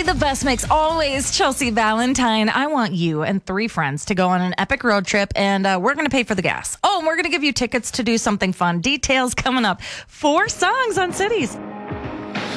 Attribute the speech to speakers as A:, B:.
A: the best mix always. Chelsea Valentine. I want you and 3 friends to go on an epic road trip, and we're going to pay for the gas. Oh, and we're going to give you tickets to do something fun. Details coming up. 4 songs on Cities.